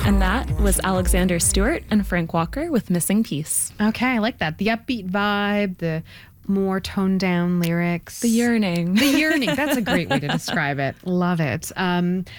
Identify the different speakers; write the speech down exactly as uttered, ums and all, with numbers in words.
Speaker 1: And that was Alexander Stewart and Frank Walker with Missing Piece.
Speaker 2: Okay, I like that. The upbeat vibe, the more toned down lyrics.
Speaker 1: The yearning.
Speaker 2: The yearning. That's a great way to describe it. Love it. Um,